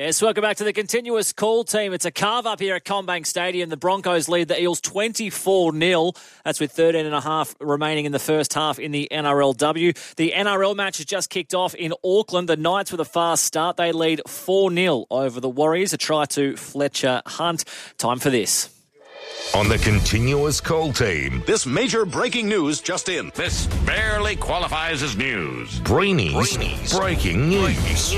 Yes, welcome back to the continuous call team. It's a carve up here at CommBank Stadium. The Broncos lead the Eels 24-0. That's with 13 and a half remaining in the first half in the NRLW. The NRL match has just kicked off in Auckland. The Knights with a fast start. They lead 4-0 over the Warriors. A try to Fletcher Hunt. Time for this. On the continuous call team. This major breaking news just in. This barely qualifies as news. Breeny's breaking news.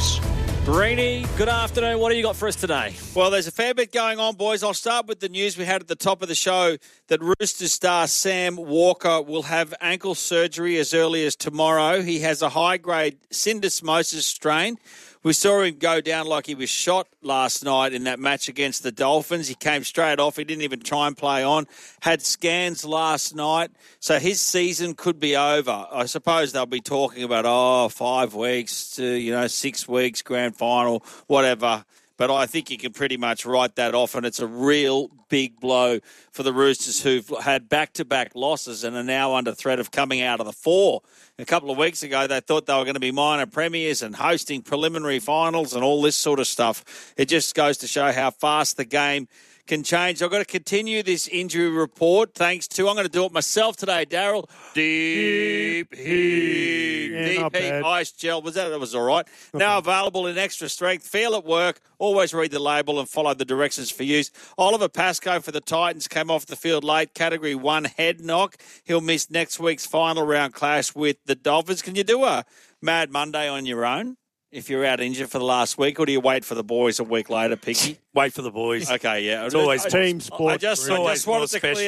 Breeny, good afternoon. What do you got for us today? Well, there's a fair bit going on, boys. I'll start with the news we had at the top of the show that Roosters star Sam Walker will have ankle surgery as early as tomorrow. He has a high-grade syndesmosis strain. We saw him go down like he was shot last night in that match against the Dolphins. He came straight off. He didn't even try and play on. Had scans last night. So his season could be over. I suppose they'll be talking about, 5 weeks to, 6 weeks, grand final, whatever. But I think you can pretty much write that off, and it's a real big blow for the Roosters who've had back-to-back losses and are now under threat of coming out of the four. A couple of weeks ago, they thought they were going to be minor premiers and hosting preliminary finals and all this sort of stuff. It just goes to show how fast the game can change. I've got to continue this injury report thanks to, I'm going to do it myself today, Daryl. Deep Heat. Deep Heat Ice Gel. That was all right. Now available in extra strength. Feel at work. Always read the label and follow the directions for use. Oliver Pascoe for the Titans came off the field late. Category 1 head knock. He'll miss next week's final round clash with the Dolphins. Can you do a Mad Monday on your own if you're out injured for the last week, or do you wait for the boys a week later, Piggy? Wait for the boys. Okay, yeah. It's always team sport. I just wanted to clear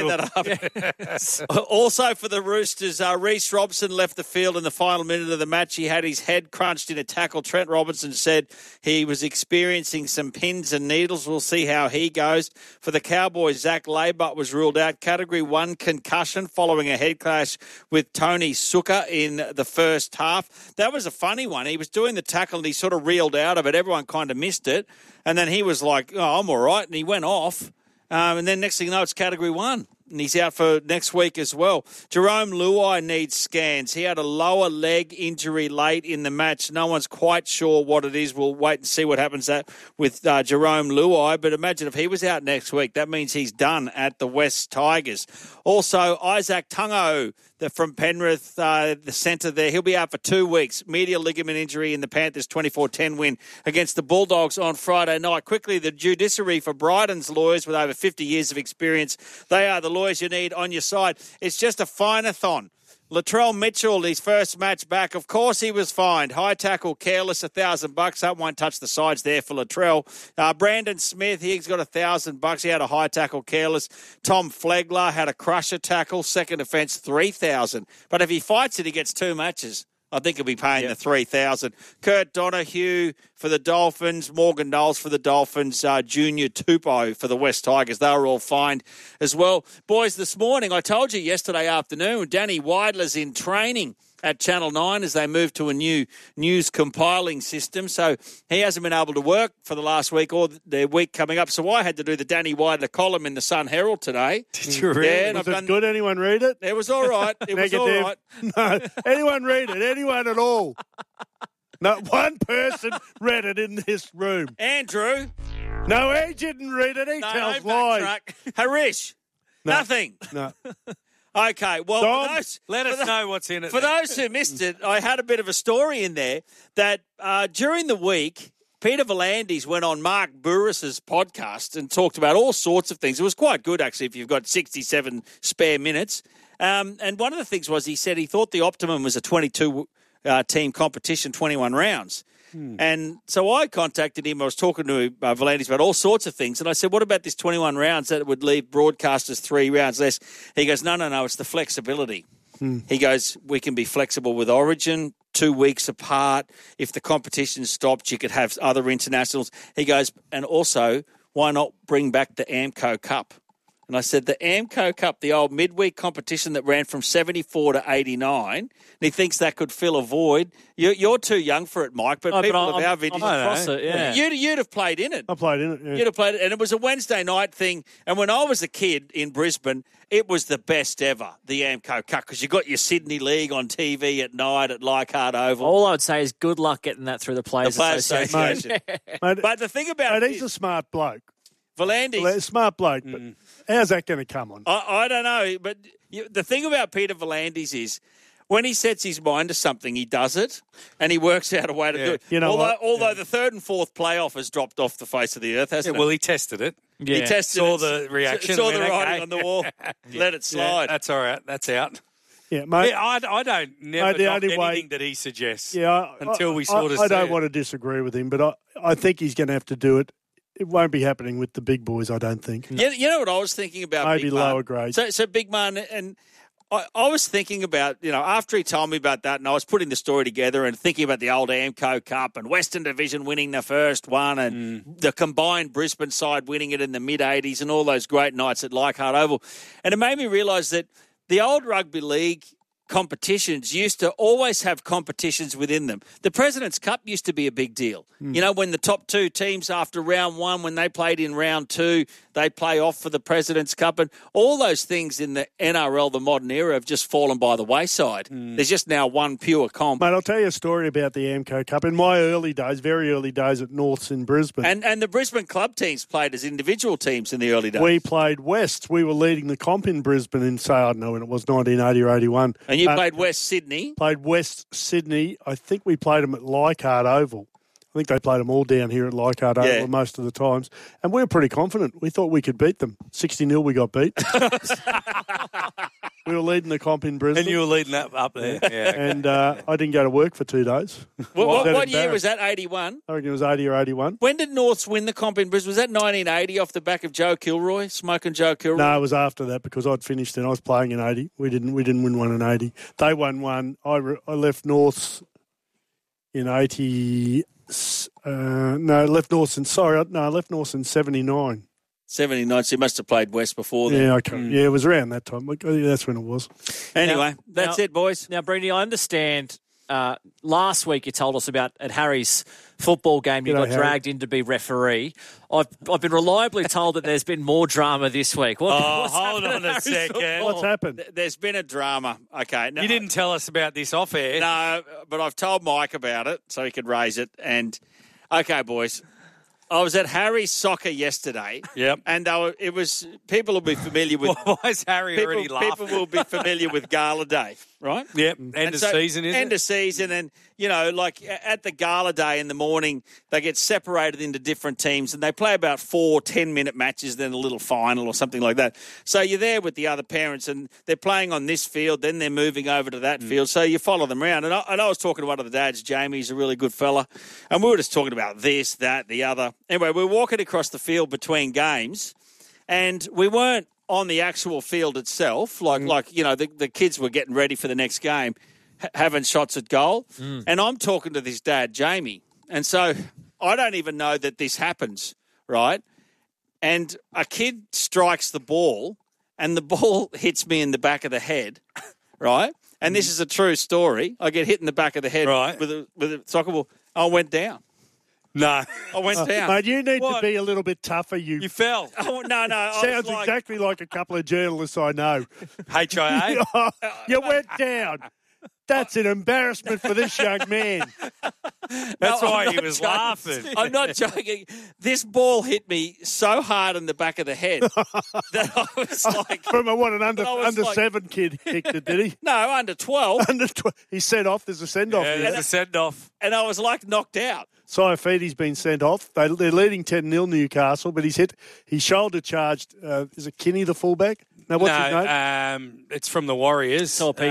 that up. Also for the Roosters, Reece Robson left the field in the final minute of the match. He had his head crunched in a tackle. Trent Robinson said he was experiencing some pins and needles. We'll see how he goes. For the Cowboys, Zach Laybutt was ruled out. Category 1 concussion following a head clash with Tony Suka in the first half. That was a funny one. He was doing the tackle and he sort of reeled out of it. Everyone kind of missed it. And then he was like, I'm all right. And he went off. And then next thing you know, it's Category 1. And he's out for next week as well. Jerome Luai needs scans. He had a lower leg injury late in the match. No one's quite sure what it is. We'll wait and see what happens with Jerome Luai. But imagine if he was out next week. That means he's done at the West Tigers. Also, Isaac Tungo from Penrith, the centre there. He'll be out for 2 weeks. Medial ligament injury in the Panthers' 24-10 win against the Bulldogs on Friday night. Quickly, the judiciary for Bryden's lawyers with over 50 years of experience. They are the lawyers you need on your side. It's just a fine-a-thon. Latrell Mitchell, his first match back, of course he was fined. High tackle, careless, $1,000. That won't touch the sides there for Latrell. Brandon Smith, he's got $1,000. He had a high tackle, careless. Tom Flegler had a crusher tackle, second offence, $3,000. But if he fights it, he gets 2 matches. I think he'll be paying the $3,000. Kurt Donahue for the Dolphins, Morgan Knowles for the Dolphins, Junior Tupou for the West Tigers. They were all fined as well. Boys, this morning, I told you yesterday afternoon, Danny Weidler's in training at Channel 9 as they move to a new news compiling system. So he hasn't been able to work for the last week or the week coming up. So I had to do the Danny Weidler column in the Sun Herald today. Did you really? Yeah, Was it good? Anyone read it? It was all right. It was all right. No. Anyone read it? Anyone at all? Not one person read it in this room. Andrew. No, he didn't read it. He tells lies. Harish. Nothing. No. Okay, well, Dom, Let us know what's in it. For those who missed it, I had a bit of a story in there that during the week, Peter V'landys went on Mark Burris's podcast and talked about all sorts of things. It was quite good, actually, if you've got 67 spare minutes. And one of the things was he said he thought the optimum was a 22-team competition, 21 rounds. And so I contacted him. I was talking to V'landys about all sorts of things. And I said, what about this 21 rounds that would leave broadcasters 3 rounds less? He goes, no, it's the flexibility. He goes, we can be flexible with Origin, 2 weeks apart. If the competition stopped, you could have other internationals. He goes, and also, why not bring back the AMCO Cup? And I said, the Amco Cup, the old midweek competition that ran from 74 to 89, and he thinks that could fill a void. You're too young for it, Mike, but people of our vintage... I'm across it, yeah. You'd have played in it. I played in it, yeah. You'd have played it, and it was a Wednesday night thing. And when I was a kid in Brisbane, it was the best ever, the Amco Cup, because you got your Sydney League on TV at night at Leichhardt Oval. All I would say is good luck getting that through the Players Association. Mate, But the thing about he's a smart bloke. Volandis... Smart bloke, but how's that going to come on? I don't know, but the thing about Peter Volandis is when he sets his mind to something, he does it, and he works out a way to do it. You know although the third and fourth playoff has dropped off the face of the earth, hasn't it? Well, he tested it. He tested Saw it, the reaction. saw the writing on the wall, let it slide. Yeah, that's all right. That's out. Yeah, mate. Yeah, I don't never knock anything that he suggests until we sort of see I don't it. want to disagree with him, but I think he's going to have to do it. It won't be happening with the big boys, I don't think. You know what I was thinking about? Maybe Big Man? lower grade. So Big Man, and I was thinking about, after he told me about that, and I was putting the story together and thinking about the old Amco Cup and Western Division winning the first one and the combined Brisbane side winning it in the mid-'80s and all those great nights at Leichhardt Oval. And it made me realise that the old rugby league competitions used to always have competitions within them. The President's Cup used to be a big deal. When the top two teams after round one, when they played in round two, they play off for the President's Cup. And all those things in the NRL, the modern era, have just fallen by the wayside. There's just now one pure comp. Mate, I'll tell you a story about the Amco Cup. In my early days, very early days at Norths in Brisbane. And the Brisbane club teams played as individual teams in the early days. We played West. We were leading the comp in Brisbane in, say, I don't know when it was, 1980 or 81. And you played West Sydney. Played West Sydney. I think we played them at Leichhardt Oval. I think they played them all down here at Leichhardt Oval most of the times. And we were pretty confident. We thought we could beat them. 60-0 we got beat. We were leading the comp in Brisbane. And you were leading that up there. Yeah. And I didn't go to work for 2 days. What year was that, 81? I reckon it was 80 or 81. When did Norths win the comp in Brisbane? Was that 1980 off the back of Joe Kilroy, smoking Joe Kilroy? No, it was after that because I'd finished and I was playing in 80. We didn't win one in 80. They won one. I left Norths in 80. I left Norths in 79. 79, so you must have played West before then. Yeah, okay. Yeah, it was around that time. That's when it was. Anyway, that's it, boys. Now, Breedy, I understand last week you told us about at Harry's football game you got dragged in to be referee. I've been reliably told that there's been more drama this week. Hold on a second. What's happened? There's been a drama. Okay. You didn't tell us about this off air. No, but I've told Mike about it so he could raise it. And, okay, boys. I was at Harry's soccer yesterday. Yep. And people will be familiar with... Why is Harry already laughing? People will be familiar with Gala Day, right? Yep. End of season, isn't it? End of season. And, like at the Gala Day in the morning, they get separated into different teams and they play about 4 10-minute matches, then a little final or something like that. So you're there with the other parents and they're playing on this field, then they're moving over to that field. So you follow them around. And I was talking to one of the dads, Jamie, he's a really good fella. And we were just talking about this, that, the other. Anyway, we're walking across the field between games and we weren't on the actual field itself, the kids were getting ready for the next game, having shots at goal. And I'm talking to this dad, Jamie. And so I don't even know that this happens, right? And a kid strikes the ball and the ball hits me in the back of the head, right? And this is a true story. I get hit in the back of the head with a soccer ball. I went down. No. I went down. Mate, you need to be a little bit tougher. You fell. Oh, no. Sounds exactly like a couple of journalists I know. HIA? You went down. That's an embarrassment for this young man. That's why he was laughing. I'm not joking. This ball hit me so hard in the back of the head that I was like... From an under 7 kid kicked it, did he? No, under 12. Under 12. He's sent off. There's a send-off. Yeah, there's a send-off. And I was like knocked out. Saifiti's been sent off. They're leading 10-0 Newcastle, but he's shoulder charged. Is it Kinney, the fullback? No, what's his name? It's from the Warriors.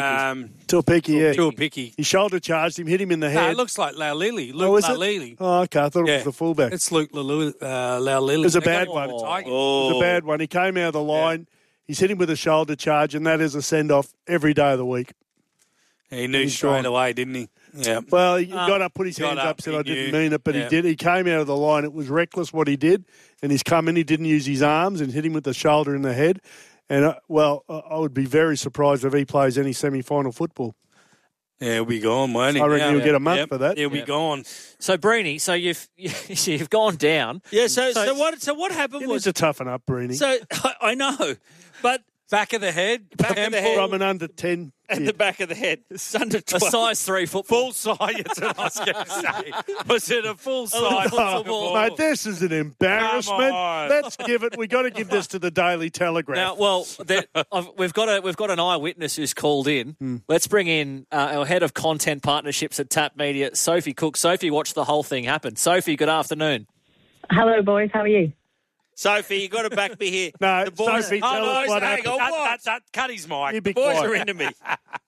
Tuapiki, yeah. Tuapiki. He shoulder charged him, hit him in the head. No, it looks like Laulili. Luke Laulili. Oh, okay. I thought it was the fullback. It's Luke Laulili. It was a bad one. It was a bad one. He came out of the line. He's hit him with a shoulder charge, and that is a send-off every day of the week. He knew straight away, didn't he? Yeah. Well, he got up, put his hands up, said, I didn't mean it, but he did. He came out of the line. It was reckless what he did. And he's come in. He didn't use his arms and hit him with the shoulder in the head. And, I would be very surprised if he plays any semi-final football. Yeah, he'll be gone, won't he? I reckon he'll get a month for that. He'll be gone. So, Breeny, so you've gone down. Yeah, so what happened It was... was to toughen up, Breeny. So, I know, but... Back of the head. From an under 10. At the back of the head. It's under 12. A size 3 football. Full size, that's what I was going to say. Was it a full size football? Mate, this is an embarrassment. Come on. Let's give it. We've got to give this to the Daily Telegraph. Now, well, we've got an eyewitness who's called in. Let's bring in our head of content partnerships at Tap Media, Sophie Cook. Sophie watched the whole thing happen. Sophie, good afternoon. Hello, boys. How are you? Sophie, you got to back me here. No, the boys, Sophie, tell us what happened. Cut his mic. The boys are into me.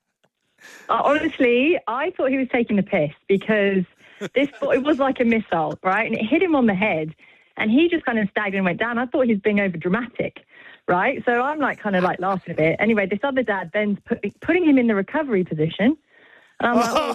Honestly, I thought he was taking the piss because it was like a missile, right? And it hit him on the head, and he just kind of staggered and went down. I thought he was being over dramatic, right? So I'm kind of laughing a bit. Anyway, this other dad then's putting him in the recovery position. Stop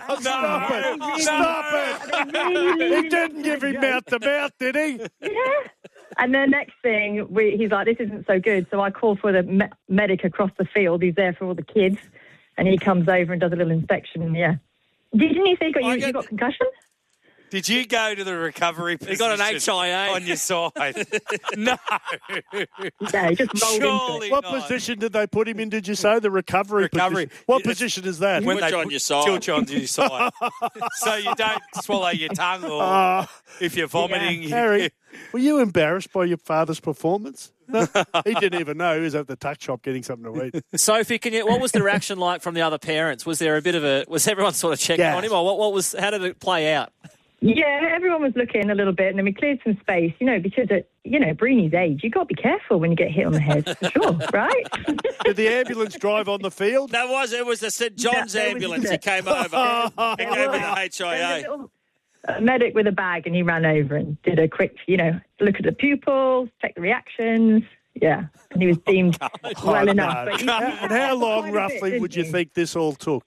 it! Stop it! He didn't give him mouth-to-mouth, did he? Yeah. And the next thing, he's like, this isn't so good. So I call for the medic across the field. He's there for all the kids. And he comes over and does a little inspection. And yeah. Didn't you say you got concussion? Did you go to the recovery position? You got an HIA on your side. No. Yeah, he just rolled into it. What position did they put him in, did you say? The recovery position. What position is that? When they on your side. Tilt you onto your side. So you don't swallow your tongue or if you're vomiting. Yeah. Harry, were you embarrassed by your father's performance? No, he didn't even know. He was at the tuck shop getting something to eat. Sophie, what was the reaction like from the other parents? Was there a bit of was everyone sort of checking on him, or how did it play out? Yeah, everyone was looking a little bit, and then we cleared some space, because at, Breeny's age, you've got to be careful when you get hit on the head, for sure, right? Did the ambulance drive on the field? It was the St. John's ambulance. He came over. He came with the HIA. A medic with a bag, and he ran over and did a quick, look at the pupils, check the reactions. Yeah, and he was deemed well enough. But and how long, roughly, would you think this all took?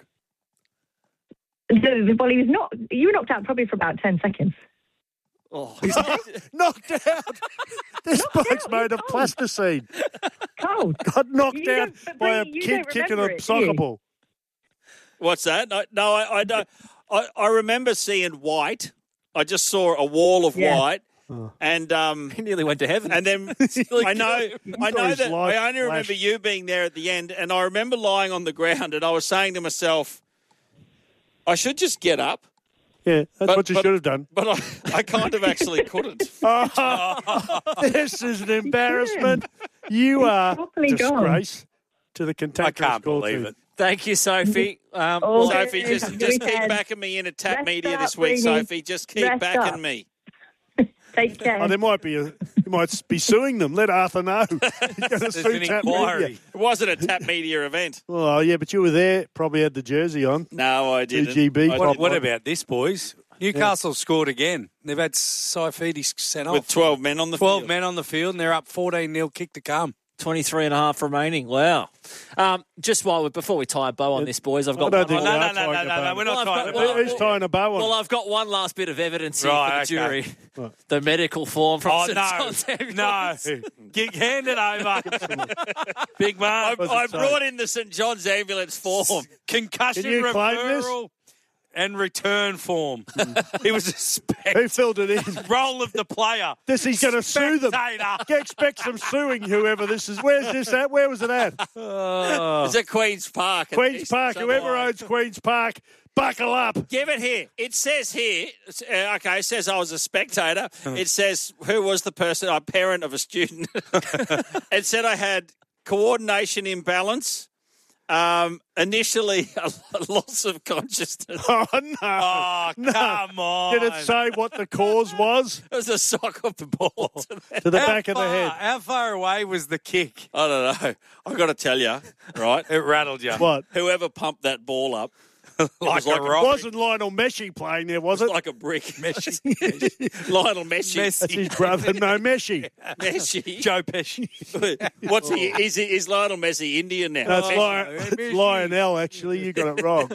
Well, he was not. You were knocked out probably for about 10 seconds. Oh, he's knocked out. This bloke's made of plasticine. Cold. Got knocked out by a kid kicking a soccer ball. What's that? No, I don't. I remember seeing white. I just saw a wall of white. And he nearly went to heaven. And then I know that I only remember you being there at the end, and I remember lying on the ground, and I was saying to myself, I should just get up. Yeah, that's what you should have done. But I kind of actually couldn't. This is an embarrassment. You are a disgrace to the contemporary. I can't believe it. Thank you, Sophie. Sophie, just keep backing me in at Tap Media this week, Sophie. Just keep backing me. Take care. There might be you might be suing them. Let Arthur know. You're going to sue Tap Media. It wasn't a Tap Media event. Oh, yeah, but you were there. Probably had the jersey on. No, I didn't. 2GB. What about this, boys? Newcastle scored again. They've had Saifidi sent off. With 12 men on the field. 12 men on the field, and they're up 14-0, kick to come. 23 and a half remaining. Wow. Just before we tie a bow on this, boys, I've got No, we're not tying a bow. Who's tying a bow on? Well, I've got one last bit of evidence here for the jury. Right. The medical form from St. John's Ambulance. No. Hand it over. Big man. I brought in the St. John's Ambulance form. Concussion referral and return form. It was a Who filled it in? Role of the player. He's going to sue them. Expect some suing, whoever this is. Where's this at? Where was it at? It's at Queen's Park. Queen's Park. Whoever owns Queen's Park, buckle up. Give it here. It says here, it says I was a spectator. It says who was the person, a parent of a student. It said I had coordination imbalance. Initially, a loss of consciousness. Oh, no. Oh, come on. Did it say what the cause was? It was a sock of the ball to the back of the head. How far away was the kick? I don't know. I got to tell you, right? It rattled you. What? Whoever pumped that ball up like like a a rock. It wasn't Lionel Messi playing there, was it? Like a brick. Messi. Lionel Messi. That's his brother, no Messi. Messi. Joe Pesci. What's he? Is Lionel Messi Indian now? No, it's Lionel, actually. You got it wrong.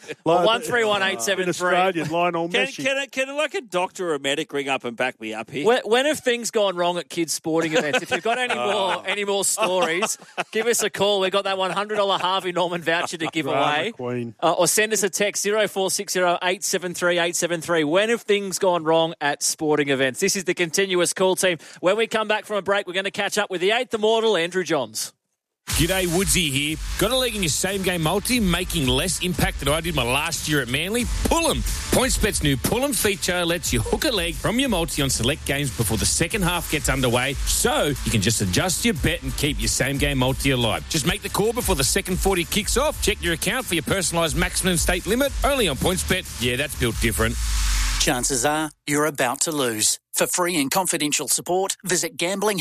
131873. Australian, Lionel Can, Messi. can like a doctor or a medic ring up and back me up here? When have things gone wrong at kids' sporting events? If you've got any more stories, give us a call. We've got that $100 Harvey Norman voucher to give away. Queen. Or send us a text 0460 873 873. When have things gone wrong at sporting events? This is the continuous call team. When we come back from a break, we're going to catch up with the 8th Immortal, Andrew Johns. G'day, Woodsy here. Got a leg in your same-game multi, making less impact than I did my last year at Manly? Pull 'em. PointsBet's new Pull 'em feature lets you hook a leg from your multi on select games before the second half gets underway, so you can just adjust your bet and keep your same-game multi alive. Just make the call before the second 40 kicks off. Check your account for your personalised maximum stake limit. Only on PointsBet. Yeah, that's built different. Chances are you're about to lose. For free and confidential support, visit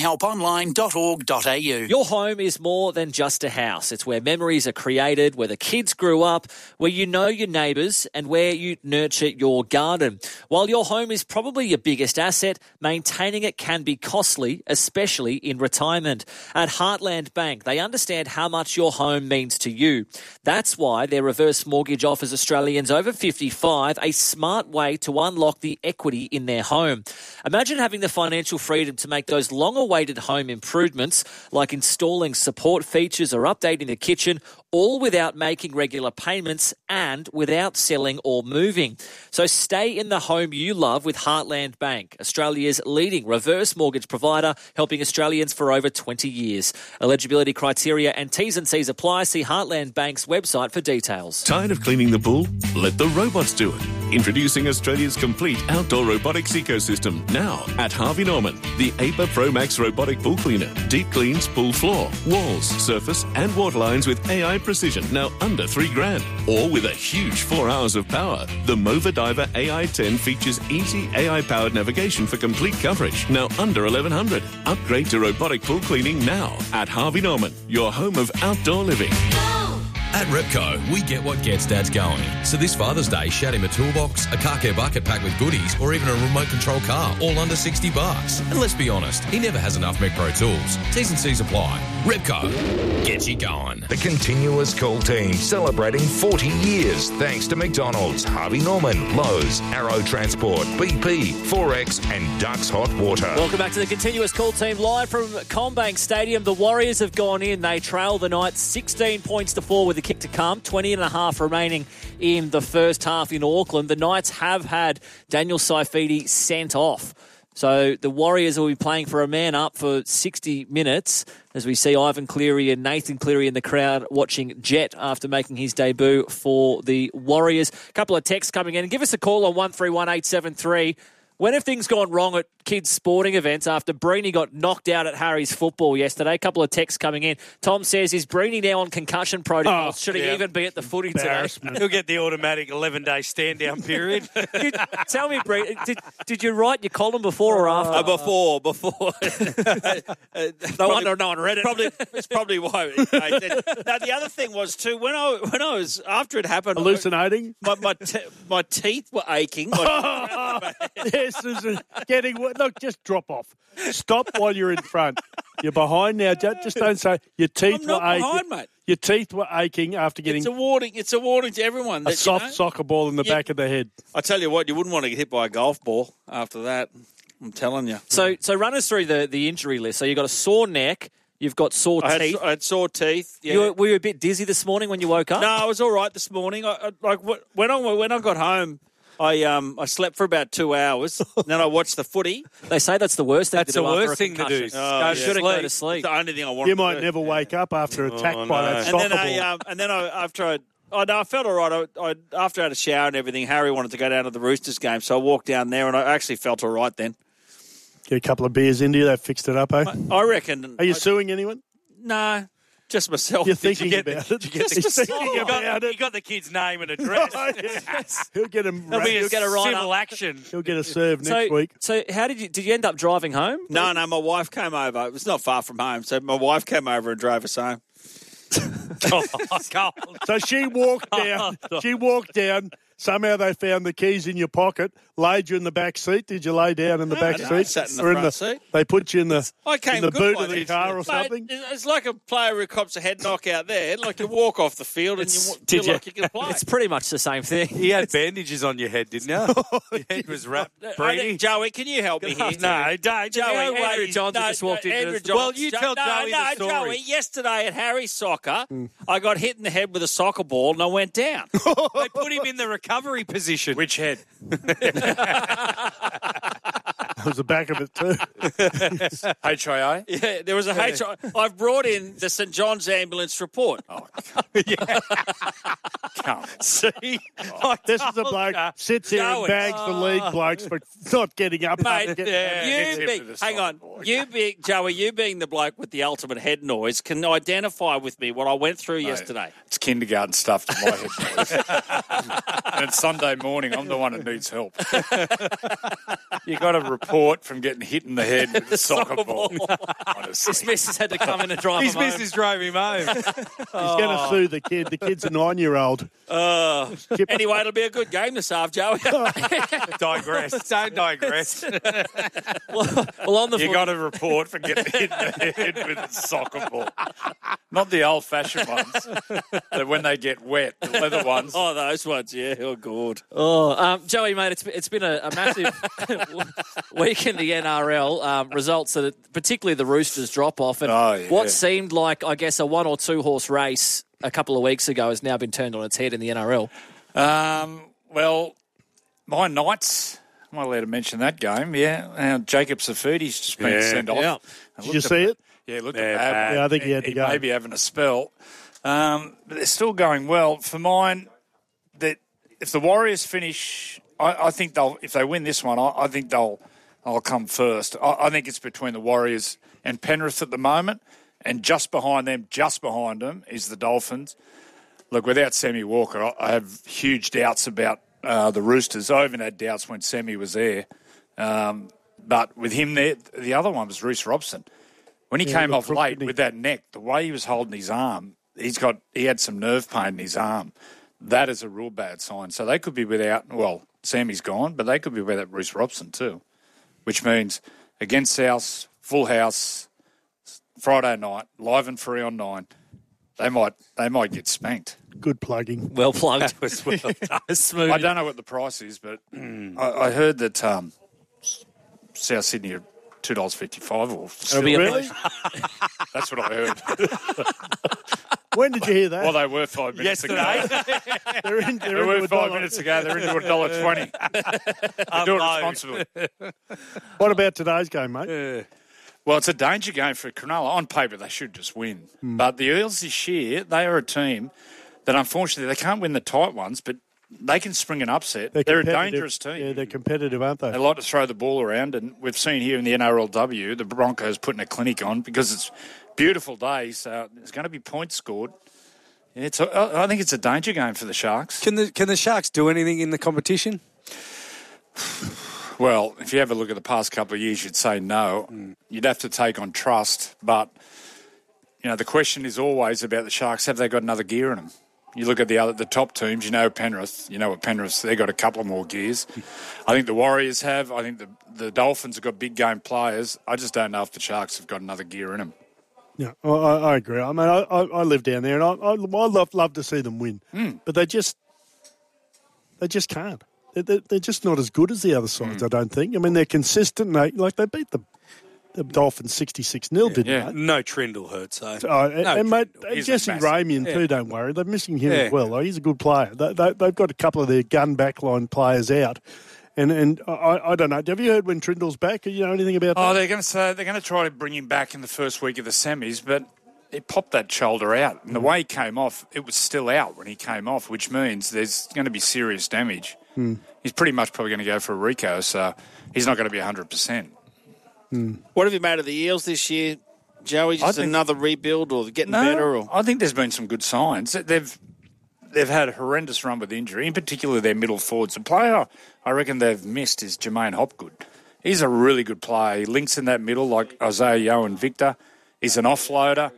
gamblinghelponline.org.au. Your home is more than just a house. It's where memories are created, where the kids grew up, where you know your neighbours, and where you nurture your garden. While your home is probably your biggest asset, maintaining it can be costly, especially in retirement. At Heartland Bank, they understand how much your home means to you. That's why their reverse mortgage offers Australians over 55 a smart way to unlock the equity in their home. Imagine having the financial freedom to make those long-awaited home improvements, like installing support features or updating the kitchen, all without making regular payments and without selling or moving. So stay in the home you love with Heartland Bank, Australia's leading reverse mortgage provider, helping Australians for over 20 years. Eligibility criteria and T's and C's apply. See Heartland Bank's website for details. Tired of cleaning the pool? Let the robots do it. Introducing Australia's complete outdoor robotics ecosystem. Now at Harvey Norman, the APA Pro Max robotic pool cleaner. Deep cleans pool floor, walls, surface and water lines with AI precision, now under $3,000. Or with a huge 4 hours of power. The Mova Diver AI-10 features easy AI-powered navigation for complete coverage, now under $1,100. Upgrade to robotic pool cleaning now at Harvey Norman, your home of outdoor living. At Repco, we get what gets dads going. So this Father's Day, shout him a toolbox, a car care bucket packed with goodies, or even a remote control car, all under $60. And let's be honest, he never has enough Mecpro tools. T's and C's apply. Repco, gets you going. The continuous call team celebrating 40 years thanks to McDonald's, Harvey Norman, Lowe's, Arrow Transport, BP, Forex and Ducks Hot Water. Welcome back to the continuous call team live from Combank Stadium. The Warriors have gone in. They trail the Knights 16 points to 4 with the kick to come. 20 and a half remaining in the first half in Auckland. The Knights have had Daniel Saifidi sent off. So the Warriors will be playing for a man up for 60 minutes as we see Ivan Cleary and Nathan Cleary in the crowd watching Jet after making his debut for the Warriors. A couple of texts coming in. Give us a call on 131873. When have things gone wrong at kids' sporting events after Breeny got knocked out at Harry's football yesterday? A couple of texts coming in. Tom says, is Breeny now on concussion protocols? Should he even be at the footy today? He'll get the automatic 11-day stand-down period. Tell me, Breeny, did you write your column before or after? Before. No wonder no one read it. It's probably why. Now, the other thing was, too, when I was, after it happened... Hallucinating? My teeth were aching. Yes, Susan. Look, just drop off. Stop while you're in front. You're behind now. Just don't say your teeth were aching. Behind, mate. Your teeth were aching after getting It's a warning to everyone. a soft soccer ball in the back of the head. I tell you what, you wouldn't want to get hit by a golf ball after that. I'm telling you. So run us through the injury list. So you've got a sore neck. You've got sore teeth. I had sore teeth. Yeah. Were you a bit dizzy this morning when you woke up? No, I was all right this morning. When I got home, I slept for about 2 hours. Then I watched the footy. They say that's the worst thing That's to do. the worst thing to do. Go to sleep. It's the only thing I want. You might never wake up after attacked by that soccer ball. I felt all right. After I had a shower and everything, Harry wanted to go down to the Roosters game, so I walked down there and I actually felt all right then. Get a couple of beers into you, that fixed it up, eh? I reckon. Are you suing anyone? No. Just myself. You're thinking about it. He's thinking about it. You got the kid's name and address. Yes. He'll get him. He'll get a write-up. civil action. He'll get a serve next week. So how did you end up driving home? No, my wife came over. It was not far from home, so my wife came over and drove us home. So she walked down. Somehow they found the keys in your pocket, laid you in the back seat. Did you lay down in the back seat? I sat in the front seat. They put you in the boot of the car or Mate, something? it's like a player who cops a head knock out there. Like you walk off the field and you feel like you can play. It's pretty much the same thing. You had bandages on your head, didn't you? Your head was wrapped. Brady? Joey, can you help me here? No, don't. Joey, Andrew Johnson just walked into the... Well, you tell Joey the story. Joey, yesterday at Harry's Soccer, I got hit in the head with a soccer ball and I went down. They put him in the recovery position. Which head? That was the back of it too. HIA? Yeah, there was a HIA. I've brought in the St John's ambulance report. Oh, Come. See? This is a bloke sits here and bags the league blokes for not getting up. Mate, Hang on. Joey, you being the bloke with the ultimate head noise, can identify with me what I went through yesterday. It's kindergarten stuff to my head noise. And it's Sunday morning. I'm the one that needs help. You got a report from getting hit in the head with a soccer ball. His missus had to come in and drive His him home. missus drove him home. He's going to sue the kid. The kid's a 9-year-old. Anyway, it'll be a good game this afternoon, Joey. Digress. Don't digress. Well, on the You got a report for getting hit in the head with a soccer ball. Not the old-fashioned ones, but when they get wet, the leather ones. Oh, those ones, yeah. Oh, good. Joey, mate, it's been a massive week in the NRL. Results that, particularly the Roosters drop-off. And what seemed like, I guess, a 1 or 2 horse race a couple of weeks ago has now been turned on its head in the NRL. Well, my Knights, am I allowed to mention that game? Yeah. Jacob Safidi's just been sent off. Yeah. Did you see it? Yeah, looked bad. Yeah, I think he had to go. He may be having a spell. But they're still going well. For mine, that if the Warriors finish, I think they'll, if they win this one, I think they'll come first. I think it's between the Warriors and Penrith at the moment. And just behind them, is the Dolphins. Look, without Sammy Walker, I have huge doubts about the Roosters. I even had doubts when Sammy was there. But with him there, the other one was Reece Robson. When he came off late with that neck, the way he was holding his arm, he had some nerve pain in his arm. That is a real bad sign. So they could be without, well, Sammy's gone, but they could be without Reece Robson too, which means against South, full house, Friday night, live and free on 9. They might get spanked. Good plugging. Well plugged. That was well done. Smooth. I don't know what the price is, but I heard that South Sydney are $2.55 off. Really? That's what I heard. When did you hear that? Well, they were 5 minutes Yesterday. ago. They were 5 minutes ago. They're into $1.20. Do it responsibly. What about today's game, mate? Well, it's a danger game for Cronulla. On paper, they should just win. But the Eels this year, they are a team that, unfortunately, they can't win the tight ones, but they can spring an upset. They're a dangerous team. Yeah, they're competitive, aren't they? They like to throw the ball around, and we've seen here in the NRLW, the Broncos putting a clinic on because it's a beautiful day, so there's going to be points scored. I think it's a danger game for the Sharks. Can the Sharks do anything in the competition? Well, if you have a look at the past couple of years, you'd say no. You'd have to take on trust. But, the question is always about the Sharks. Have they got another gear in them? You look at the top teams, Penrith. You know what Penrith, they've got a couple of more gears. I think the Warriors have. I think the Dolphins have got big game players. I just don't know if the Sharks have got another gear in them. Yeah, I agree. I mean, I live down there, and I love to see them win. But they just can't. They're just not as good as the other sides, I don't think. I mean, they're consistent. They beat the Dolphins 66-0, didn't they? No Trindle hurt, so. Mate, Jesse Ramian too, don't worry. They're missing him as well. He's a good player. They've got a couple of their gun backline players out. And I don't know. Have you heard when Trindle's back? Do you know anything about that? Oh, they're going to try to bring him back in the first week of the semis, but he popped that shoulder out. And the way he came off, it was still out when he came off, which means there's going to be serious damage. He's pretty much probably going to go for a Rico, so he's not going to be 100%. What have you made of the Eels this year, Joey? Just another rebuild or getting better? Or? I think there's been some good signs. They've had a horrendous run with injury, in particular their middle forwards. The player I reckon they've missed is Jermaine Hopgood. He's a really good player. He links in that middle like Isaiah Yeo and Victor. He's an offloader.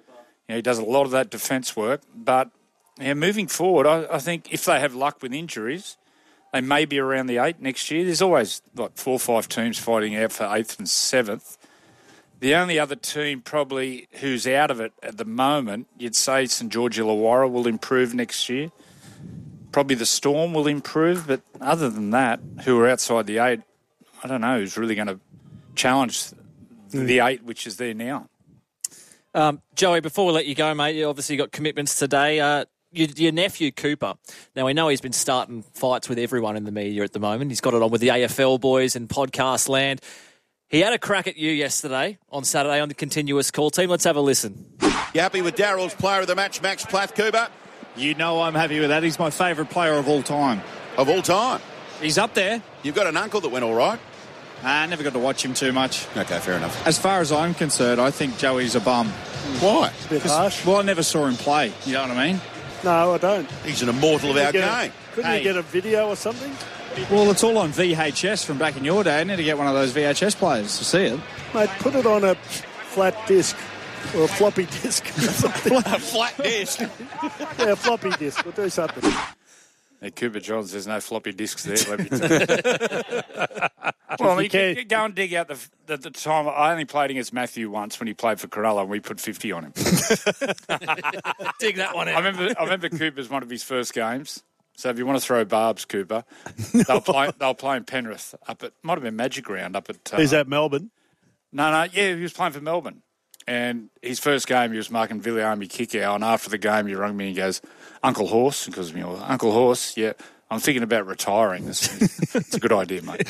He does a lot of that defence work. But moving forward, I think if they have luck with injuries, they may be around the 8 next year. There's always 4 or 5 teams fighting out for 8th and 7th. The only other team probably who's out of it at the moment, you'd say St George Illawarra will improve next year. Probably the Storm will improve, but other than that, who are outside the 8, I don't know who's really going to challenge the 8, which is there now. Joey, before we let you go, mate, you obviously got commitments today. Your nephew, Cooper, now we know he's been starting fights with everyone in the media at the moment. He's got it on with the AFL boys and podcast land. He had a crack at you yesterday on Saturday on the continuous call team. Let's have a listen. You happy with Darrell's player of the match, Max Plath, Cooper? You know I'm happy with that. He's my favourite player of all time. Of all time? He's up there. You've got an uncle that went all right? I never got to watch him too much. Okay, fair enough. As far as I'm concerned, I think Joey's a bum. Why? A bit harsh. Well, I never saw him play. You know what I mean? No, I don't. He's an immortal of our game. Couldn't you get a video or something? Well, it's all on VHS from back in your day. I need to get one of those VHS players to see it. Mate, put it on a flat disc or a floppy disc or something. A flat disc? Yeah, a floppy disc. We'll do something. Hey, Cooper Johns, there's no floppy discs there, let me tell you. Well, you can go and dig out the time. I only played against Matthew once when he played for Cronulla, and we put 50 on him. Dig that one out. I remember Cooper's one of his first games. So if you want to throw barbs, Cooper, they'll play in Penrith might have been Magic Round up at... Is that Melbourne? No, he was playing for Melbourne. And his first game, he was marking Viliami Kikau, and after the game, he rang me and he goes, Uncle Horse, because of me, Uncle Horse, yeah, I'm thinking about retiring. It's a good idea, mate.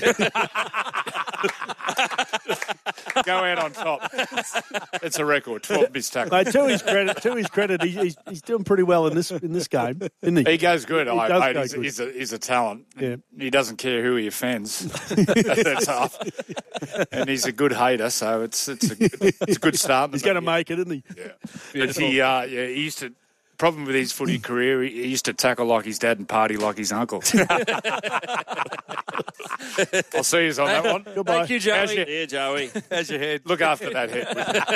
Go out on top. It's a record, 12 missed tackles. Mate, to his credit, he's doing pretty well in this game, isn't he? He goes good. He's a talent. Yeah. He doesn't care who he offends. That's half. And he's a good hater, so it's a good start. He's going to make it, isn't he? Yeah. He used to. Problem with his footy career, he used to tackle like his dad and party like his uncle. I'll see you on that one. Goodbye. Thank you, Joey. Yeah, Joey. How's your head? Look after that head.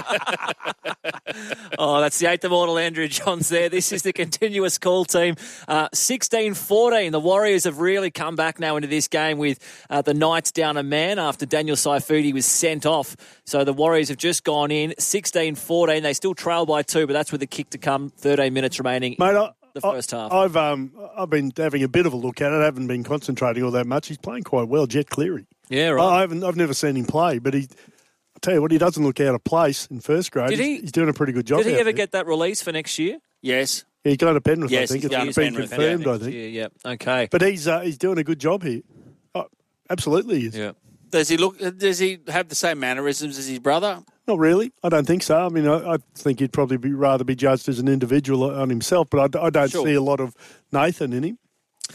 Oh, that's the 8th Immortal Andrew Johns there. This is the continuous call team. 16-14. The Warriors have really come back now into this game with the Knights down a man after Daniel Saifudi was sent off. So the Warriors have just gone in 16-14. They still trail by 2, but that's with the kick to come. 13 minutes remaining. Mate, the first half. I've been having a bit of a look at it. I haven't been concentrating all that much. He's playing quite well, Jet Cleary. Yeah, right. I've never seen him play, but I'll tell you what, he doesn't look out of place in first grade. He's doing a pretty good job. Did he ever get that release for next year? Yes. Yeah, he's going to Penrith, yes, I think. It's been confirmed, I think. Yeah, okay. But he's doing a good job here. Oh, absolutely he is. Yeah. Does he have the same mannerisms as his brother? Not really. I don't think so. I mean, I think he'd probably rather be judged as an individual on himself, but I don't see a lot of Nathan in him.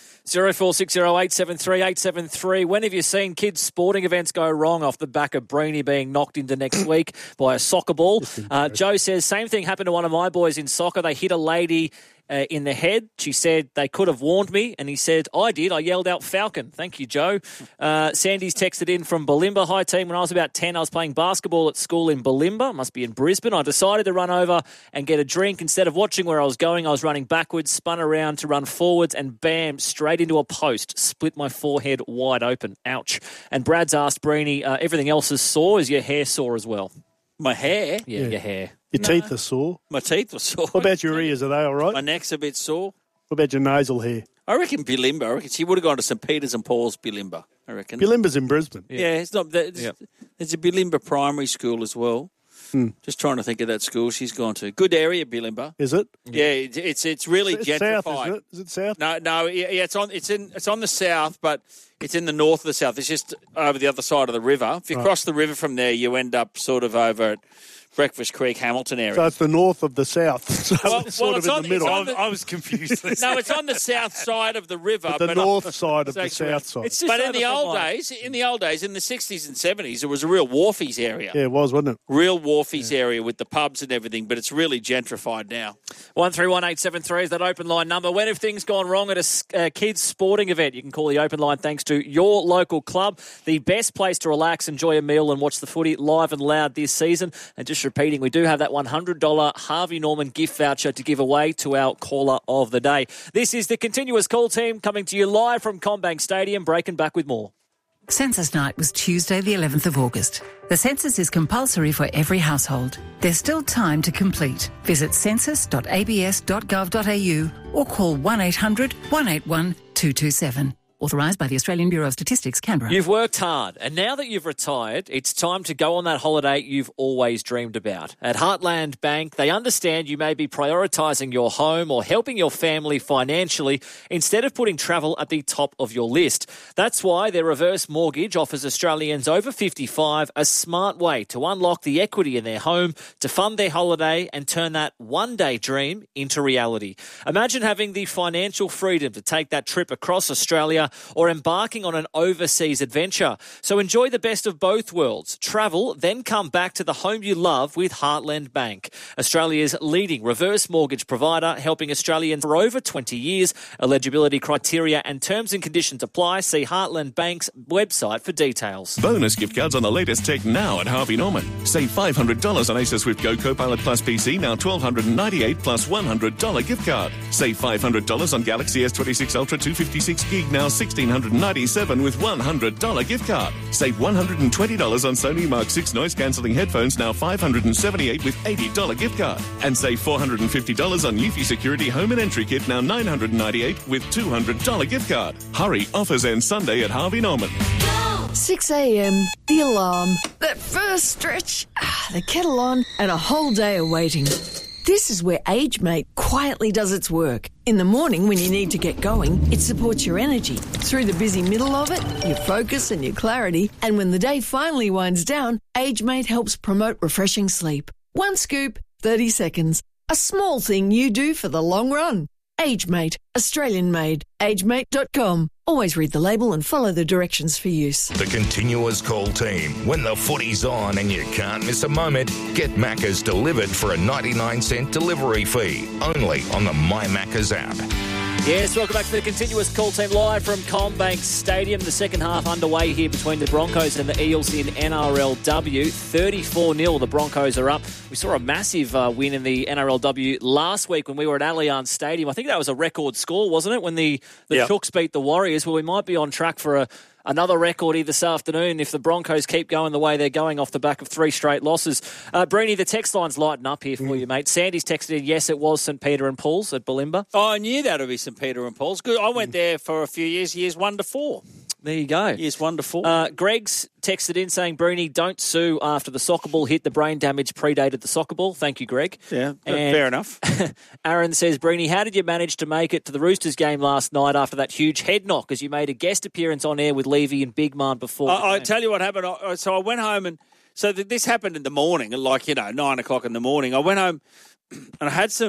0460873873. When have you seen kids' sporting events go wrong off the back of Breeny being knocked into next week by a soccer ball? Joe says, same thing happened to one of my boys in soccer. They hit a lady in the head. She said, they could have warned me. And he said, I did. I yelled out Falcon. Thank you, Joe. Sandy's texted in from Bulimba. Hi, team. When I was about 10, I was playing basketball at school in Bulimba. Must be in Brisbane. I decided to run over and get a drink. Instead of watching where I was going, I was running backwards, spun around to run forwards, and bam, straight into a post. Split my forehead wide open. Ouch. And Brad's asked Breeny, everything else is sore. Is your hair sore as well? My hair? Yeah, your hair. Your teeth are sore. My teeth are sore. What about your ears? Are they all right? My neck's a bit sore. What about your nasal hair? I reckon Bulimba. I reckon she would have gone to St Peter's and Paul's Bulimba, I reckon. Bulimba's in Brisbane. Yeah, it's not. There's a Bulimba primary school as well. Just trying to think of that school she's gone to. Good area, Bulimba. Is it? Yeah, it's really gentrified. South, isn't it? Is it south? No. Yeah, it's on the south, but it's in the north of the south. It's just over the other side of the river. If you cross the river from there, you end up sort of over at Breakfast Creek, Hamilton area. So it's the north of the south. So it's sort of in the middle. I was confused. No, it's on the south side of the river. The north side of the south side. But in the old days, in the 60s and 70s, it was a real wharfies area. Yeah, it was, wasn't it? Real wharfies area with the pubs and everything, but it's really gentrified now. 131873 is that open line number. When have things gone wrong at a kids' sporting event? You can call the open line thanks to your local club. The best place to relax, enjoy a meal and watch the footy live and loud this season. And just Just repeating, we do have that $100 Harvey Norman gift voucher to give away to our caller of the day. This is the Continuous Call team coming to you live from CommBank Stadium, breaking back with more. Census night was Tuesday, the 11th of August. The census is compulsory for every household. There's still time to complete. Visit census.abs.gov.au or call 1800 181 227. Authorised by the Australian Bureau of Statistics, Canberra. You've worked hard, and now that you've retired, it's time to go on that holiday you've always dreamed about. At Heartland Bank, they understand you may be prioritising your home or helping your family financially instead of putting travel at the top of your list. That's why their reverse mortgage offers Australians over 55 a smart way to unlock the equity in their home, to fund their holiday and turn that one-day dream into reality. Imagine having the financial freedom to take that trip across Australia or embarking on an overseas adventure. So enjoy the best of both worlds. Travel, then come back to the home you love with Heartland Bank, Australia's leading reverse mortgage provider, helping Australians for over 20 years. Eligibility criteria and terms and conditions apply. See Heartland Bank's website for details. Bonus gift cards on the latest tech now at Harvey Norman. Save $500 on Acer Swift Go Copilot Plus PC, now $1,298 plus $100 gift card. Save $500 on Galaxy S26 Ultra 256 gig, now $1,697 with $100 gift card. Save $120 on Sony Mark 6 noise cancelling headphones, now $578 with $80 gift card. And save $450 on Eufy Security home and entry kit, now $998 with $200 gift card. Hurry, offers end Sunday at Harvey Norman. 6 a.m, the alarm, that first stretch, the kettle on, and a whole day of waiting. This is where AgeMate quietly does its work. In the morning, when you need to get going, it supports your energy. Through the busy middle of it, your focus and your clarity. And when the day finally winds down, AgeMate helps promote refreshing sleep. One scoop, 30 seconds. A small thing you do for the long run. AgeMate, Australian made. AgeMate.com. Always read the label and follow the directions for use. The Continuous Call team. When the footy's on and you can't miss a moment, get Macca's delivered for a 99-cent delivery fee. Only on the My Macca's app. Yes, welcome back to the Continuous Call team live from CommBank Stadium. The second half underway here between the Broncos and the Eels in NRLW. 34-0, the Broncos are up. We saw a massive win in the NRLW last week when we were at Allianz Stadium. I think that was a record score, wasn't it, when the Chooks beat the Warriors? Well, we might be on track for another record this afternoon if the Broncos keep going the way they're going off the back of 3 straight losses. Breeny, the text line's lighting up here for you, mate. Sandy's texted in, yes, it was St. Peter and Paul's at Bulimba. Oh, I knew that would be St. Peter and Paul's. Good. I went there for a few years 1 to 4. There you go. Years 1 to 4. Greg's texted in saying, Breeny, don't sue after the soccer ball hit. The brain damage predated the soccer ball. Thank you, Greg. Yeah, fair enough. Aaron says, Breeny, how did you manage to make it to the Roosters game last night after that huge head knock as you made a guest appearance on air with Levy and Big Man before? I tell you what happened. So I went home and so this happened in the morning, like, 9 o'clock in the morning. I went home and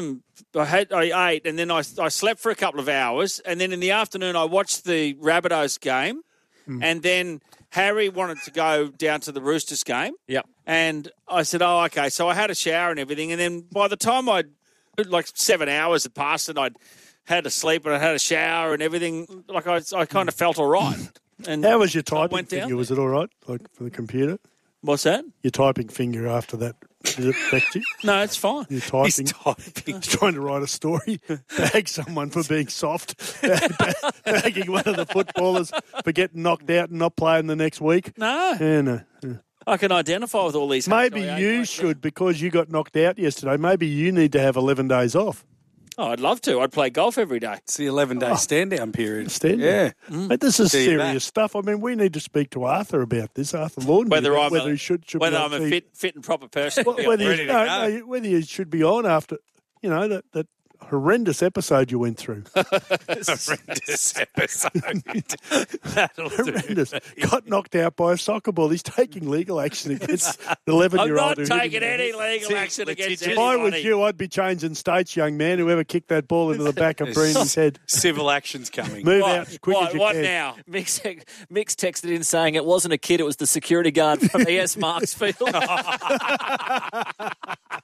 I ate and then I slept for a couple of hours. And then in the afternoon, I watched the Rabbitohs game. And then Harry wanted to go down to the Roosters game. Yep. And I said, oh, okay. So I had a shower and everything. And then by the time like 7 hours had passed and I'd had to sleep and I had a shower and everything, like I kind of felt all right. And how was your typing finger? Was it all right, like for the computer? What's that? Your typing finger after that, did it affect you? No, it's fine. You're typing. He's trying to write a story, bag someone for being soft, bagging one of the footballers for getting knocked out and not playing the next week. No. Yeah, no. I can identify with all these. Maybe you should, because you got knocked out yesterday, maybe you need to have 11 days off. Oh, I'd love to. I'd play golf every day. It's the 11-day stand-down period. Yeah. But this is serious stuff. I mean, we need to speak to Arthur about this, Arthur Lawton. Whether I'm a fit and proper person. Whether you should be on after, that horrendous episode you went through. Horrendous episode. Horrendous. Got knocked out by a soccer ball. He's taking legal action against the 11-year-old. I'm not taking any legal action against anybody. If I was you, I'd be changing states, young man. Whoever kicked that ball into the back of Breeny's head. Civil action's coming. Move out as quick as you what can. Now? Mix texted in saying it wasn't a kid, it was the security guard from ES Marksfield.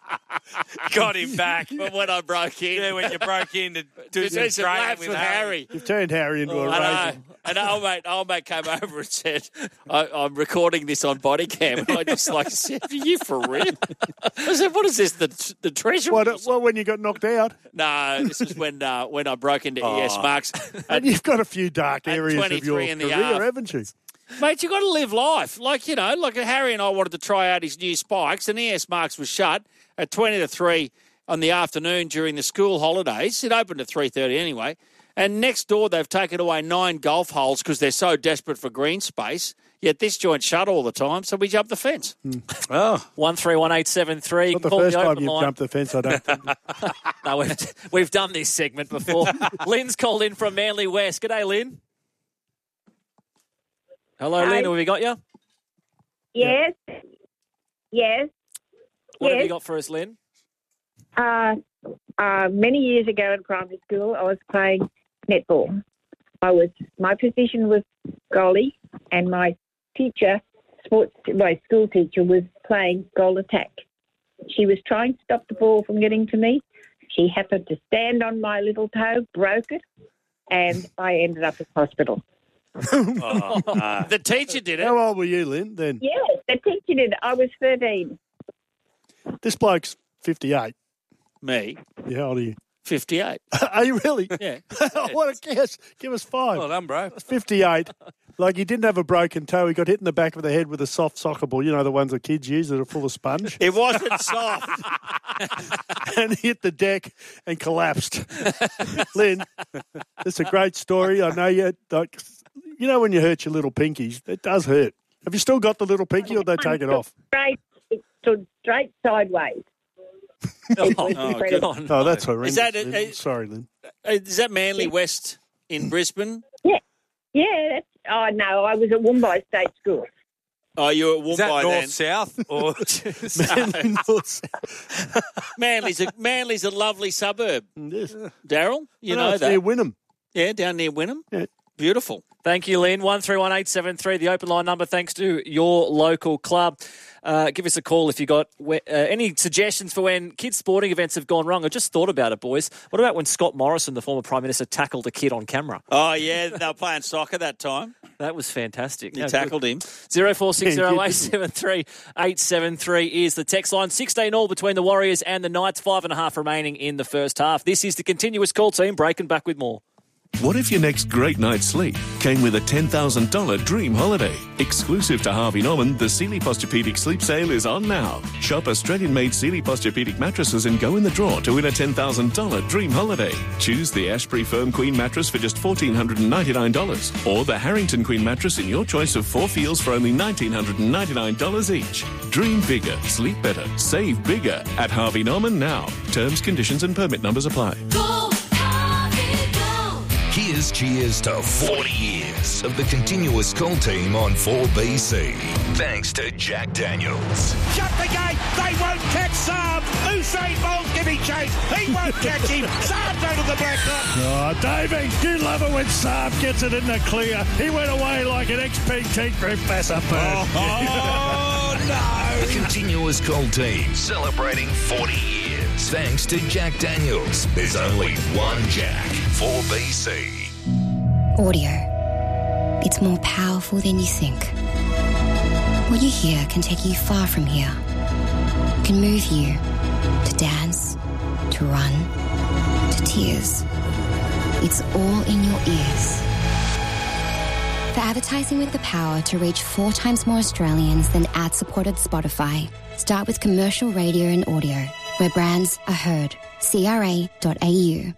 Got him back. But when I broke in. Yeah, when you broke in to do some some training laps with Harry. You've turned Harry into a I raisin. know. And old mate came over and said, I'm recording this on body cam. And I just said, are you for real? I said, what is this, the treasure? Well, when you got knocked out. No, this is when I broke into ES Marks. And you've got a few dark at areas of your 23 in the career, half. haven't you? Mate, you got to live life. Like Harry and I wanted to try out his new spikes, and ES Marks was shut at 20 to 3 on the afternoon during the school holidays. It opened at 3:30 anyway. And next door, they've taken away 9 golf holes because they're so desperate for green space. Yet this joint's shut all the time, so we jumped the fence. Oh, 131873. Not the first time you've jumped the fence, I don't think. No, we've done this segment before. Lynn's called in from Manly West. G'day, Lynn. Hello, Hi. Lynn. Have we got you? Yes. Yes. What have you got for us, Lynn? Many years ago in primary school, I was playing netball. My position was goalie, and my school teacher was playing goal attack. She was trying to stop the ball from getting to me. She happened to stand on my little toe, broke it, and I ended up in hospital. The teacher did it. How old were you, Lynn, then? Yes, the teacher did it. I was 13. This bloke's 58. Me? Yeah, how old are you? 58. Are you really? Yeah. What a guess. Give us 5. Well done, bro. 58. Like, he didn't have a broken toe. He got hit in the back of the head with a soft soccer ball. You know, the ones that kids use that are full of sponge. It wasn't soft. And he hit the deck and collapsed. Lynn, it's a great story. I know you know when you hurt your little pinkies, it does hurt. Have you still got the little pinky or did they take it off? It stood straight sideways. Oh, that's horrendous. Is Sorry, Lynn. Is that Manly West in Brisbane? Yeah. No, I was at Woombye State School. Oh, you were at Is that Woombye then? north-south? Or Manly's a lovely suburb. Yes. Daryl, you know it's that. near Wynnum. Yeah, down near Wynnum. Yeah. Beautiful. Thank you, Lynn. 131873, the open line number, thanks to your local club. Give us a call if you got any suggestions for when kids' sporting events have gone wrong. I just thought about it, boys. What about when Scott Morrison, the former Prime Minister, tackled a kid on camera? Oh, yeah, they were playing soccer that time. That was fantastic. You tackled him. 0460873873 is the text line. 16 all between the Warriors and the Knights. 5.5 remaining in the first half. This is the continuous call team. Breaking back with more. What if your next great night's sleep came with a $10,000 dream holiday? Exclusive to Harvey Norman, the Sealy Posturepedic sleep sale is on now. Shop Australian-made Sealy Posturepedic mattresses and go in the draw to win a $10,000 dream holiday. Choose the Ashbury Firm Queen mattress for just $1,499 or the Harrington Queen mattress in your choice of 4 feels for only $1,999 each. Dream bigger, sleep better, save bigger at Harvey Norman now. Terms, conditions and permit numbers apply. Here's cheers to 40 years of the continuous call team on 4BC. Thanks to Jack Daniels. Shut the gate. They won't catch Saab. Usain Bolt's giving chase. He won't catch him. Saab's out of the black line. Oh, Davey, you love it when Saab gets it in the clear. He went away like an XPT group passer. Oh, no. The continuous call team celebrating 40 years. Thanks to Jack Daniels. There's only one Jack. 4BC. Audio. It's more powerful than you think. What you hear can take you far from here. Can move you to dance, to run, to tears. It's all in your ears. For advertising with the power to reach 4 times more Australians than ad-supported Spotify, start with commercial radio and audio, where brands are heard. CRA.au.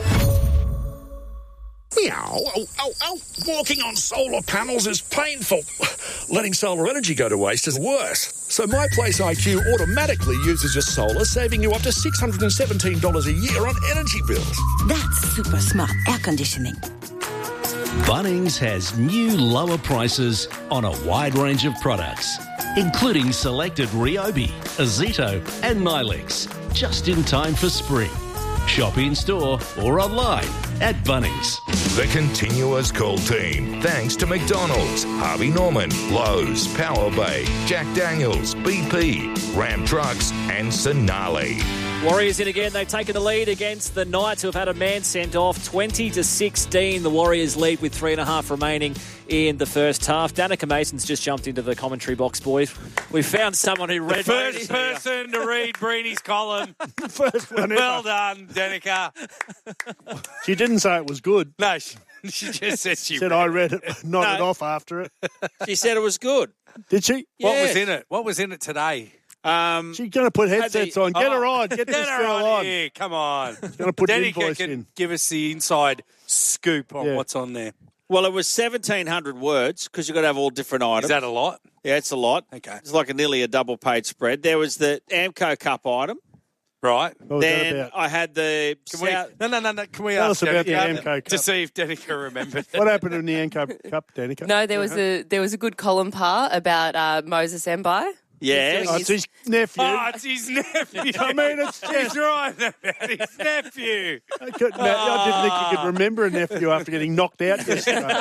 Meow. Oh. Walking on solar panels is painful. Letting solar energy go to waste is worse. So My Place IQ automatically uses your solar, saving you up to $617 a year on energy bills. That's super smart air conditioning. Bunnings has new lower prices on a wide range of products, including selected Ryobi, Azito and Milex, just in time for spring. Shop in-store or online at Bunnings. The Continuous Call team, thanks to McDonald's, Harvey Norman, Lowe's, Power Bay, Jack Daniels, BP, Ram Trucks and Sonali. Warriors in again. They've taken the lead against the Knights, who have had a man sent off 20-16. The Warriors lead with 3.5 remaining in the first half. Danica Mason's just jumped into the commentary box, boys. We found someone who read... First person to read Breeny's column. First one Well ever. done, Danica. She didn't say it was good. No, she just said she said I read it, nodded off after it. She said it was good. Did she? What was in it? What was in it today? She's going to put headsets on. Get her on. Get this her girl on. here. Come on. She's going to put the Danica invoice can in. give us the inside scoop on what's on there. Well, it was 1,700 words because you've got to have all different items. Is that a lot? Yeah, it's a lot. Okay. It's like nearly a double-page spread. There was the Amco Cup item. Right. What was that Then about? I had the... No. Can we Tell ask us about the Danica Amco Cup. to see if Danica remembered it? What happened in the Amco Cup, Danica? No, there was a good column part about Moses Embai. Yes. Oh, it's his nephew. Oh, it's his nephew. I mean, it's He's just... right about his nephew. I didn't think you could remember a nephew after getting knocked out yesterday.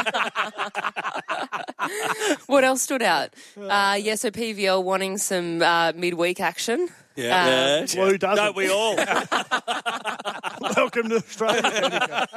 What else stood out? So PVL wanting some midweek action. Yeah. Well, who doesn't? Don't we all? Welcome to Australia, Danica.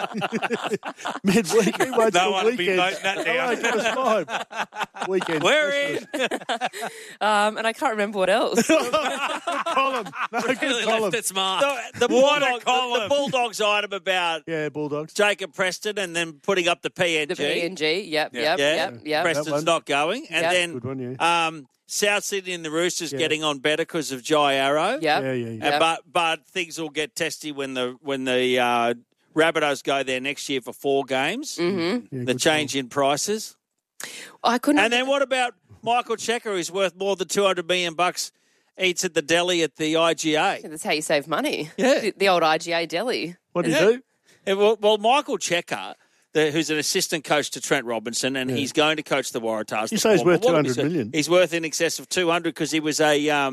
Midweek. He wants No the one will be weekend. noting that down. Oh, give us 5. Weekend. We're in. And I can't remember what else. Good column. No, good Really column. left its mark. The What a Bulldogs, column. the Bulldogs item about Yeah, Bulldogs. Jacob Preston and then putting up the PNG. The PNG, yep. Preston's That one. not going. And Yep. then Good one, yeah. South Sydney and the Roosters Yeah. getting on better because of Jai Arrow. Yep. Yeah. Yep. But things will get testy when the Rabbitohs go there next year for 4 games. Mm-hmm. Yeah, The good change in prices. I couldn't. And then what about Michael Checker, who's worth more than $200 million, eats at the deli at the IGA? That's how you save money. Yeah. The old IGA deli. What did he do? Yeah, well, Michael Checker, who's an assistant coach to Trent Robinson, and he's going to coach the Waratahs. You say he's worth What have we 200 said? million. He's worth in excess of 200 because he was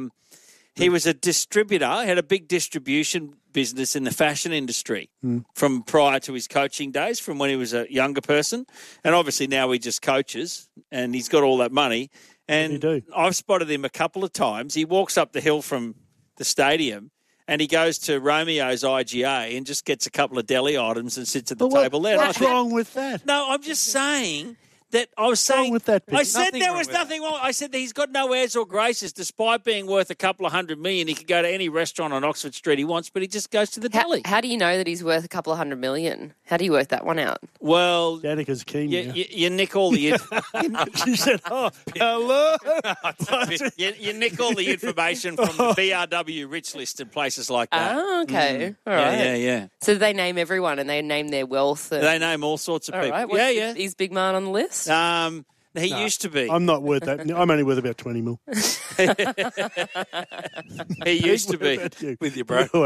a distributor, had a big distribution business in the fashion industry from prior to his coaching days, from when he was a younger person. And obviously now he just coaches and he's got all that money. And I've spotted him a couple of times. He walks up the hill from the stadium and he goes to Romeo's IGA and just gets a couple of deli items and sits at the table there. What's wrong with that? No, I'm just saying that I was saying with that, I Pete? said Nothing there wrong was with nothing wrong. I said that he's got no airs or graces, despite being worth a couple of $100 million. He could go to any restaurant on Oxford Street he wants, but he just goes to the deli. How do you know that he's worth a couple of $100 million? How do you work that one out? Well, Danica's keen. you nick all the She said, "Oh, hello." you nick all the information from the BRW rich list and places like that. Oh, okay. All right. Yeah. So they name everyone and they name their wealth. And... They name all sorts of All people. right. What's Yeah. Is Big Man on the list? He used to be. I'm not worth that. I'm only worth about 20 mil. He used to be. With your bro.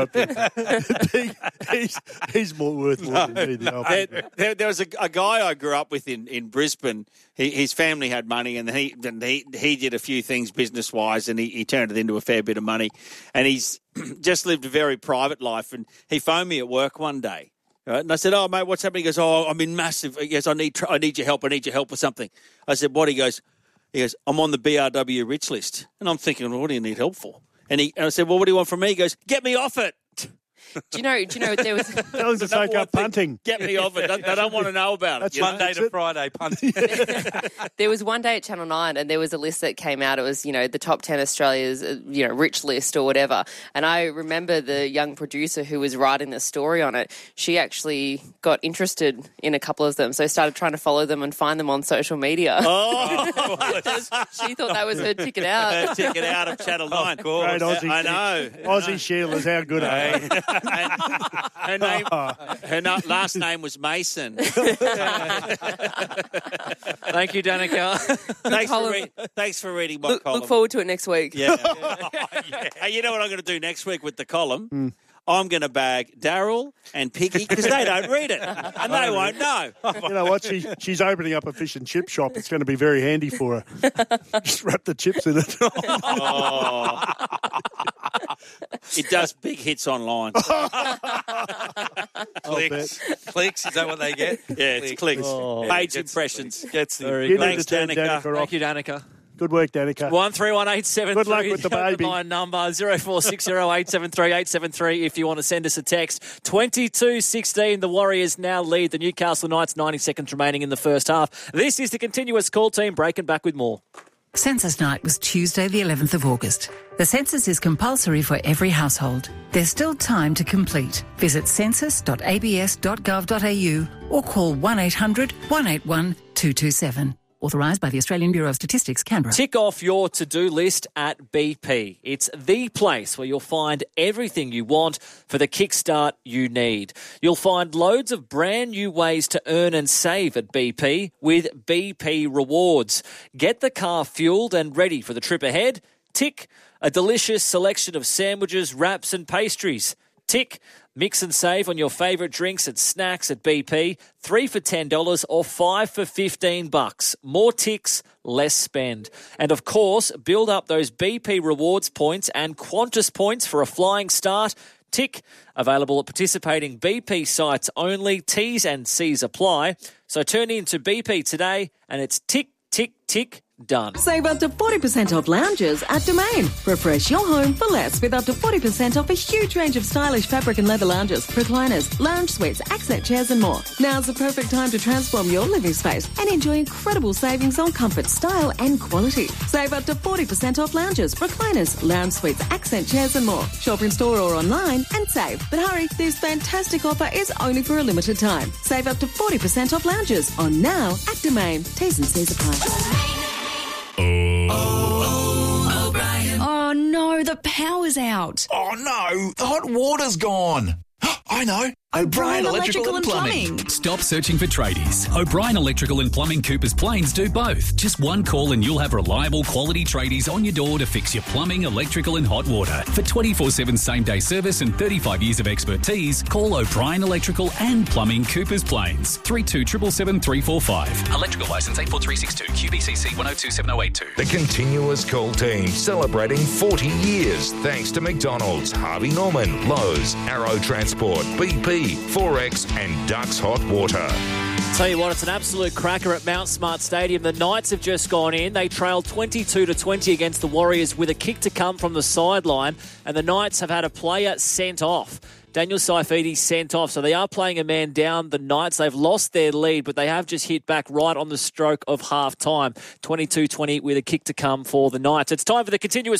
He's more worth more than me. There was a guy I grew up with in Brisbane. His family had money, and he did a few things business wise, and he turned it into a fair bit of money. And he's just lived a very private life. And he phoned me at work one day. Right? And I said, "Oh, mate, what's happening?" He goes, "Oh, I'm in massive." He goes, "I need your help. I need your help with something." I said, "What?" He goes, "I'm on the BRW rich list." And I'm thinking, well, what do you need help for? And I said, "Well, what do you want from me?" He goes, "Get me off it." Do you know there was... Tell him to take up punting. Get me off it. They don't want to know about That's it. Monday to Friday punting. There was one day at Channel 9 and there was a list that came out. It was, the top 10 Australia's, rich list or whatever. And I remember the young producer who was writing the story on it, she actually got interested in a couple of them. So started trying to follow them and find them on social media. Oh, she thought that was her ticket out. Ticket out of Channel 9. Great Aussie. I know. Aussie Sheila's, how good are they? Her last name was Mason. Thank you, Danica. Thanks for reading my column. Look forward to it next week. Yeah. Hey, you know what I'm going to do next week with the column? I'm going to bag Daryl and Piggy because they don't read it and they won't know. You know what? She's opening up a fish and chip shop. It's going to be very handy for her. Just wrap the chips in it. It does big hits online. Clicks. Clicks, is that what they get? Yeah, it's clicks. Yeah, Page impressions. Gets the Very You good. need to turn Danica off. Thank you, Danica. Good work, Danica. 131873. Good luck with the baby. My number 0460873873 if you want to send us a text. 22-16. The Warriors now lead the Newcastle Knights. 90 seconds remaining in the first half. This is the continuous call team breaking back with more. Census night was Tuesday, the 11th of August. The census is compulsory for every household. There's still time to complete. Visit census.abs.gov.au or call 1800 181 227. Authorised by the Australian Bureau of Statistics, Canberra. Tick off your to-do list at BP. It's the place where you'll find everything you want for the kickstart you need. You'll find loads of brand new ways to earn and save at BP with BP Rewards. Get the car fueled and ready for the trip ahead. Tick. A delicious selection of sandwiches, wraps and pastries. Tick. Mix and save on your favourite drinks and snacks at BP. 3 for $10 or 5 for $15. More ticks, less spend. And of course, build up those BP Rewards points and Qantas points for a flying start. Tick. Available at participating BP sites only. T's and C's apply. So turn in to BP today and it's tick, tick, tick. Done. Save up to 40% off lounges at Domain. Refresh your home for less with up to 40% off a huge range of stylish fabric and leather lounges, recliners, lounge suites, accent chairs and more. Now's the perfect time to transform your living space and enjoy incredible savings on comfort, style and quality. Save up to 40% off lounges, recliners, lounge suites, accent chairs and more. Shop in store or online and save. But hurry, this fantastic offer is only for a limited time. Save up to 40% off lounges on now at Domain. T's and C's apply. Oh no, the power's out. Oh no, the hot water's gone. I know. O'Brien Electrical and Plumbing. Stop searching for tradies. O'Brien Electrical and Plumbing Coopers Plains do both. Just one call and you'll have reliable quality tradies on your door to fix your plumbing, electrical and hot water. For 24/7 same-day service and 35 years of expertise, call O'Brien Electrical and Plumbing Coopers Plains. 3277 345. Electrical licence 84362 QBCC 1027082. The continuous call team celebrating 40 years thanks to McDonald's, Harvey Norman, Lowe's, Arrow Transport, BP, Forex and Ducks Hot Water. Tell you what, it's an absolute cracker at Mount Smart Stadium. The Knights have just gone in. They trailed 22-20 against the Warriors with a kick to come from the sideline, and the Knights have had a player sent off. Daniel Saifidi sent off, so they are playing a man down, the Knights. They've lost their lead, but they have just hit back right on the stroke of half-time. 22-20 with a kick to come for the Knights. It's time for the continuous